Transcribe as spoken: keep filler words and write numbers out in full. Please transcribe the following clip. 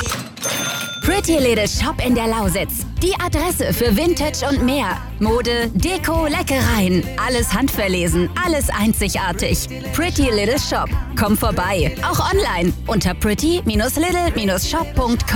Pretty Little Shop in der Lausitz. Die Adresse für Vintage und mehr. Mode, Deko, Leckereien. Alles handverlesen, alles einzigartig. Pretty Little Shop. Komm vorbei. Auch online unter pretty Little Shop punkt com.